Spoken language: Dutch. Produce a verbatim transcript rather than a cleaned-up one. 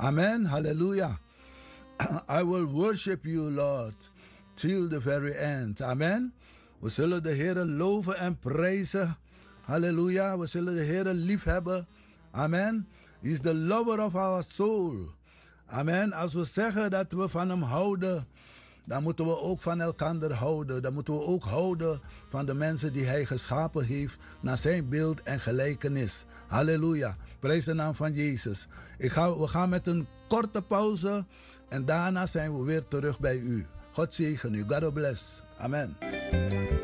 Amen. Hallelujah. I will worship you, Lord, till the very end. Amen. We zullen de Heer loven en prijzen. Halleluja. We zullen de Heer liefhebben. Amen. He is the lover of our soul. Amen. Als we zeggen dat we van hem houden, dan moeten we ook van elkaar houden. Dan moeten we ook houden van de mensen die hij geschapen heeft naar zijn beeld en gelijkenis. Halleluja. Prijs de naam van Jezus. Ik ga, we gaan met een korte pauze en daarna zijn we weer terug bij u. God zegen u. God bless. Amen.